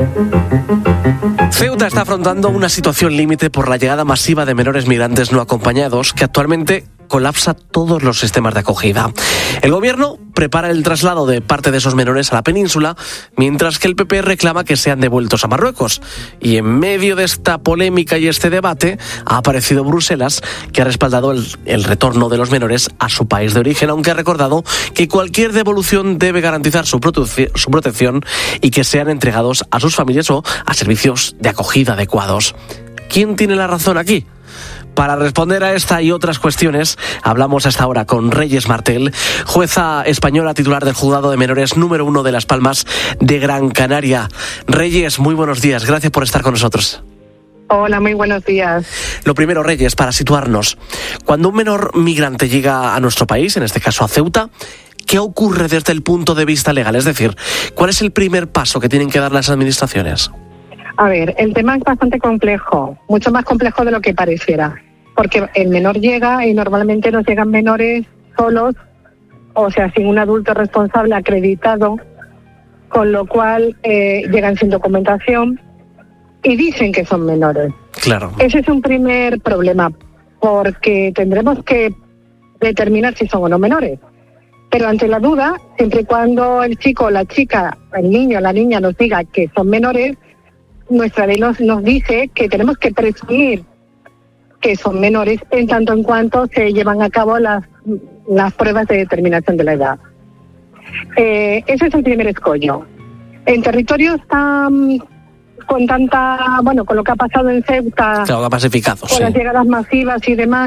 Ceuta está afrontando una situación límite por la llegada masiva de menores migrantes no acompañados que actualmente colapsa todos los sistemas de acogida. El gobierno prepara el traslado de parte de esos menores a la península, mientras que el PP reclama que sean devueltos a Marruecos. Y en medio de esta polémica y este debate ha aparecido Bruselas, que ha respaldado el retorno de los menores a su país de origen, aunque ha recordado que cualquier devolución debe garantizar su protección y que sean entregados a sus familias o a servicios de acogida adecuados. ¿Quién tiene la razón aquí? Para responder a esta y otras cuestiones, hablamos hasta ahora con Reyes Martel, jueza española titular del Juzgado de Menores número 1 de Las Palmas de Gran Canaria. Reyes, muy buenos días, gracias por estar con nosotros. Hola, muy buenos días. Lo primero, Reyes, para situarnos, cuando un menor migrante llega a nuestro país, en este caso a Ceuta, ¿qué ocurre desde el punto de vista legal? Es decir, ¿cuál es el primer paso que tienen que dar las administraciones? A ver, el tema es bastante complejo, mucho más complejo de lo que pareciera, porque el menor llega y normalmente nos llegan menores solos, o sea, sin un adulto responsable acreditado, con lo cual llegan sin documentación y dicen que son menores. Claro. Ese es un primer problema, porque tendremos que determinar si son o no menores. Pero ante la duda, siempre y cuando el chico, la chica, el niño, la niña nos diga que son menores, nuestra ley nos dice que tenemos que presumir que son menores en tanto en cuanto se llevan a cabo las pruebas de determinación de la edad. Ese es el primer escollo. En territorios tan con lo que ha pasado en Ceuta, claro, pacificados, con las llegadas masivas y demás,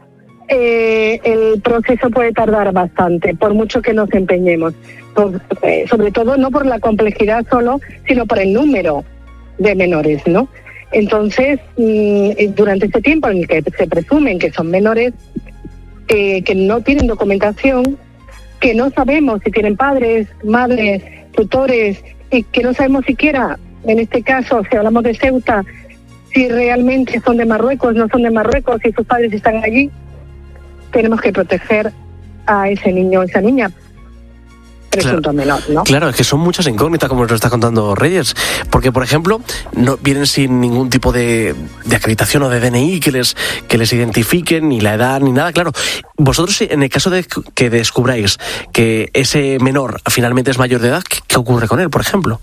el proceso puede tardar bastante, por mucho que nos empeñemos. Sobre todo no por la complejidad solo, sino por el número de menores, ¿no? Entonces, durante este tiempo en el que se presumen que son menores, que no tienen documentación, que no sabemos si tienen padres, madres, tutores, y que no sabemos siquiera, en este caso, si hablamos de Ceuta, si realmente son de Marruecos, no son de Marruecos, si sus padres están allí, tenemos que proteger a ese niño o esa niña. Presunto menor, ¿no? Claro, es que son muchas incógnitas, como nos está contando Reyes, porque, por ejemplo, no vienen sin ningún tipo de acreditación o de DNI que les identifiquen, ni la edad, ni nada. Claro, vosotros, en el caso de que descubráis que ese menor finalmente es mayor de edad, ¿qué ocurre con él, por ejemplo?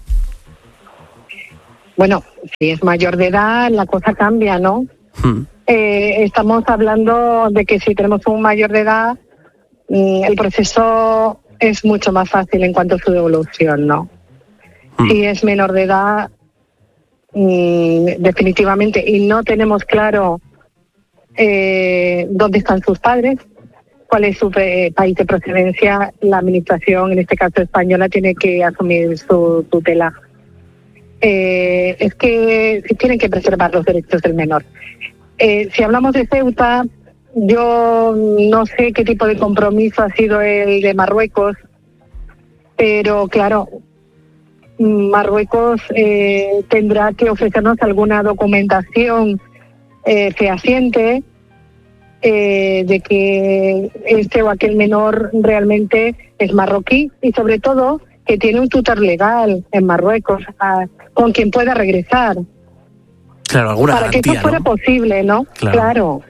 Bueno, si es mayor de edad, la cosa cambia, ¿no? Estamos hablando de que si tenemos un mayor de edad, el proceso es mucho más fácil en cuanto a su devolución, ¿no? Si es menor de edad, definitivamente, y no tenemos claro dónde están sus padres, cuál es su país de procedencia, la administración, en este caso española, tiene que asumir su tutela. Es que tienen que preservar los derechos del menor. Si hablamos de Ceuta, yo no sé qué tipo de compromiso ha sido el de Marruecos, pero claro, Marruecos tendrá que ofrecernos alguna documentación fehaciente de que este o aquel menor realmente es marroquí y sobre todo que tiene un tutor legal en Marruecos con quien pueda regresar. Claro, alguna para garantía, que esto fuera posible, ¿no? Claro.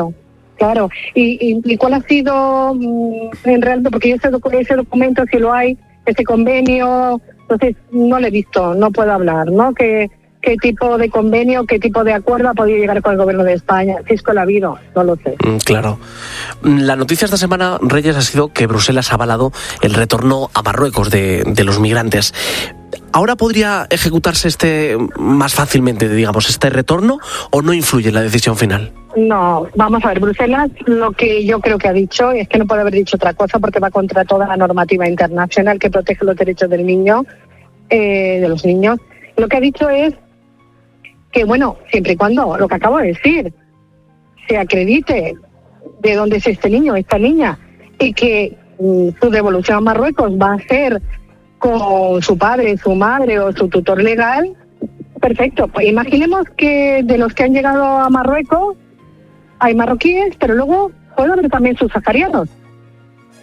¿Y cuál ha sido en realidad? Porque ese documento, si lo hay, ese convenio, entonces no lo he visto, no puedo hablar, ¿no? ¿Qué tipo de convenio, qué tipo de acuerdo ha podido llegar con el gobierno de España? Si es que lo ha habido, no lo sé. Claro. La noticia esta semana, Reyes, ha sido que Bruselas ha avalado el retorno a Marruecos de los migrantes. ¿Ahora podría ejecutarse más fácilmente, digamos, este retorno, o no influye en la decisión final? No, vamos a ver, Bruselas lo que yo creo que ha dicho, es que no puede haber dicho otra cosa porque va contra toda la normativa internacional que protege los derechos del niño, de los niños. Lo que ha dicho es que, bueno, siempre y cuando, lo que acabo de decir, se acredite de dónde es este niño, esta niña, y que su devolución a Marruecos va a ser con su padre, su madre o su tutor legal, perfecto. Pues imaginemos que de los que han llegado a Marruecos hay marroquíes, pero luego puede haber también subsaharianos.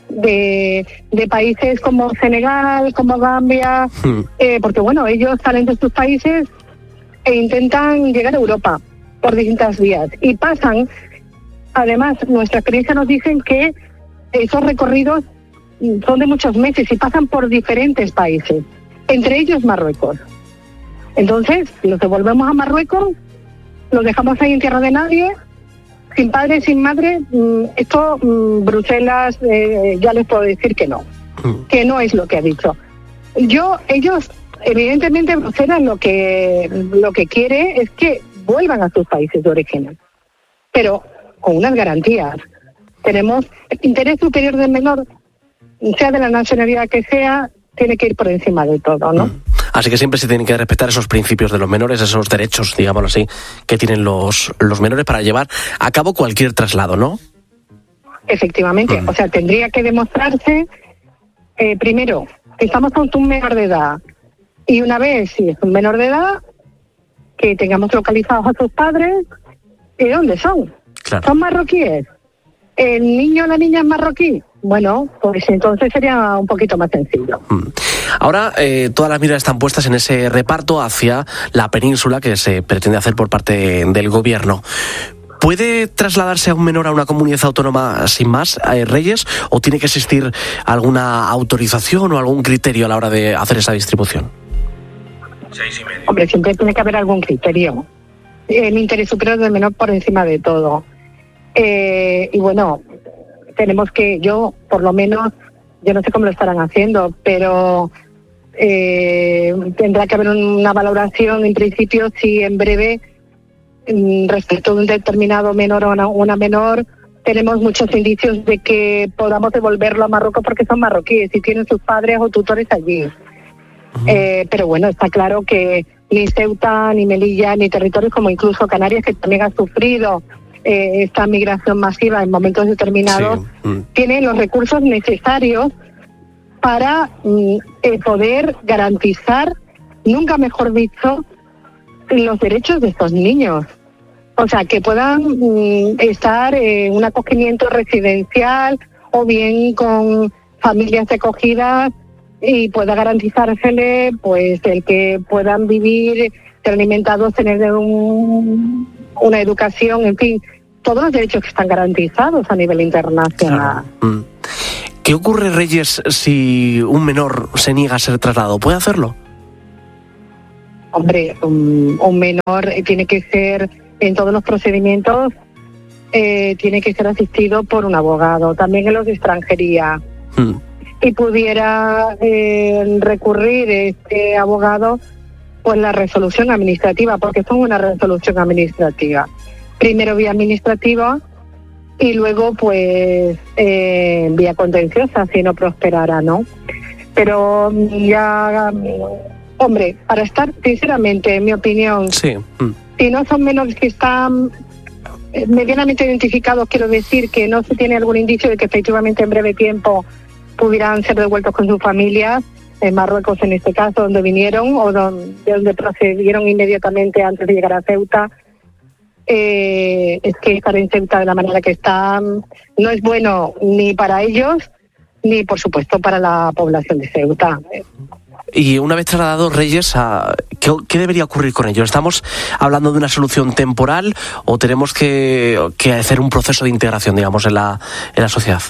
de países como Senegal, como Gambia, porque bueno, ellos salen de sus países e intentan llegar a Europa por distintas vías y pasan, además nuestra experiencia nos dicen que esos recorridos son de muchos meses y pasan por diferentes países, entre ellos Marruecos. Entonces los devolvemos a Marruecos, los dejamos ahí en tierra de nadie, sin padre, sin madre. Esto Bruselas ya les puedo decir que no es lo que ha dicho. Ellos, evidentemente Bruselas lo que quiere es que vuelvan a sus países de origen, pero con unas garantías. Tenemos el interés superior del menor, sea de la nacionalidad que sea, tiene que ir por encima de todo, ¿no? Así que siempre se tienen que respetar esos principios de los menores, esos derechos, digámoslo así, que tienen los menores para llevar a cabo cualquier traslado, ¿no? Efectivamente, o sea, tendría que demostrarse, primero, que estamos ante un menor de edad, y una vez, si es un menor de edad, que tengamos localizados a sus padres, ¿y dónde son? Claro. ¿Son marroquíes? ¿El niño o la niña es marroquí? Bueno, pues entonces sería un poquito más sencillo. Ahora todas las miradas están puestas en ese reparto hacia la península que se pretende hacer por parte del gobierno. ¿Puede trasladarse a un menor a una comunidad autónoma sin más, Reyes, o tiene que existir alguna autorización o algún criterio a la hora de hacer esa distribución? 6,5. Hombre, siempre tiene que haber algún criterio. El interés superior del menor por encima de todo. Y bueno, tenemos que, yo por lo menos, yo no sé cómo lo estarán haciendo, pero tendrá que haber una valoración en principio si en breve, respecto a un determinado menor o una menor, tenemos muchos indicios de que podamos devolverlo a Marruecos porque son marroquíes y tienen sus padres o tutores allí. Pero bueno, está claro que ni Ceuta, ni Melilla, ni territorios como incluso Canarias, que también han sufrido esta migración masiva en momentos determinados, tienen los recursos necesarios para poder garantizar, nunca mejor dicho, los derechos de estos niños. O sea, que puedan estar en un acogimiento residencial o bien con familias acogidas y pueda garantizársele pues el que puedan vivir, ser alimentados, tener una educación, en fin, todos los derechos que están garantizados a nivel internacional. Claro. ¿Qué ocurre, Reyes, si un menor se niega a ser trasladado? ¿Puede hacerlo? Hombre, un menor tiene que ser, en todos los procedimientos, tiene que ser asistido por un abogado, también en los de extranjería. Y pudiera recurrir este abogado pues la resolución administrativa, porque son una resolución administrativa. Primero vía administrativa y luego pues vía contenciosa si no prosperara, ¿no? Pero ya, hombre, para estar sinceramente, en mi opinión, sí. Si no son menores que están medianamente identificados, quiero decir que no se tiene algún indicio de que efectivamente en breve tiempo pudieran ser devueltos con sus familias, en Marruecos en este caso, donde vinieron o de donde procedieron inmediatamente antes de llegar a Ceuta. Es que estar en Ceuta de la manera que están no es bueno ni para ellos ni, por supuesto, para la población de Ceuta. Y una vez trasladados, Reyes, ¿qué debería ocurrir con ellos? ¿Estamos hablando de una solución temporal o tenemos que hacer un proceso de integración, digamos, en la sociedad?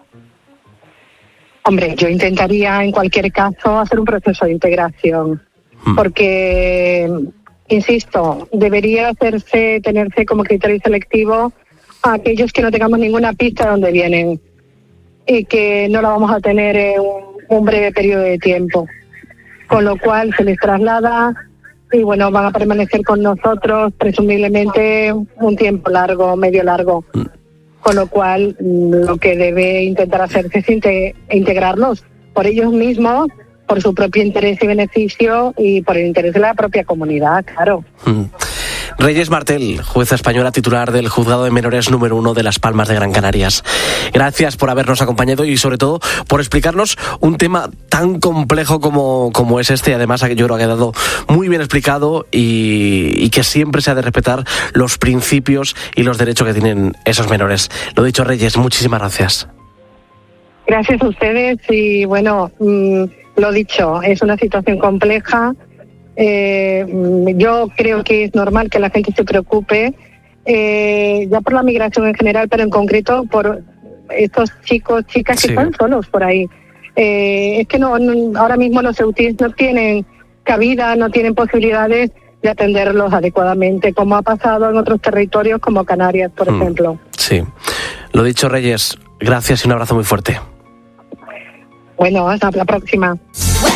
Hombre, yo intentaría en cualquier caso hacer un proceso de integración, porque, insisto, debería tenerse como criterio selectivo a aquellos que no tengamos ninguna pista de dónde vienen y que no la vamos a tener en un breve periodo de tiempo. Con lo cual se les traslada y bueno, van a permanecer con nosotros presumiblemente un tiempo largo, medio largo. Con lo cual lo que debe intentar hacerse es integrarlos por ellos mismos, por su propio interés y beneficio y por el interés de la propia comunidad, claro. Reyes Martel, jueza española titular del Juzgado de Menores número 1 de Las Palmas de Gran Canarias. Gracias por habernos acompañado y sobre todo por explicarnos un tema tan complejo como es este. Además, yo creo que ha quedado muy bien explicado y que siempre se ha de respetar los principios y los derechos que tienen esos menores. Lo dicho, Reyes, muchísimas gracias. Gracias a ustedes y bueno, lo dicho, es una situación compleja. Yo creo que es normal que la gente se preocupe ya por la migración en general, pero en concreto por estos chicos, chicas que están solos por ahí. Es que ahora mismo los EUTIs no tienen cabida, no tienen posibilidades de atenderlos adecuadamente, como ha pasado en otros territorios como Canarias, por ejemplo. Sí. Lo dicho, Reyes, gracias y un abrazo muy fuerte. Bueno, hasta la próxima.